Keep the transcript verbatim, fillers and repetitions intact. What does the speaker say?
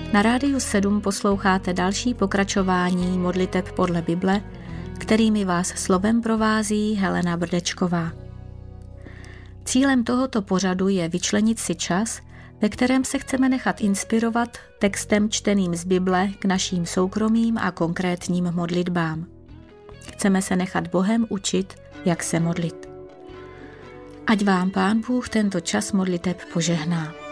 Na Rádiu sedm posloucháte další pokračování modliteb podle Bible, kterými vás slovem provází Helena Brdečková. Cílem tohoto pořadu je vyčlenit si čas, ve kterém se chceme nechat inspirovat textem čteným z Bible k našim soukromým a konkrétním modlitbám. Chceme se nechat Bohem učit, jak se modlit. Ať vám Pán Bůh tento čas modliteb požehná.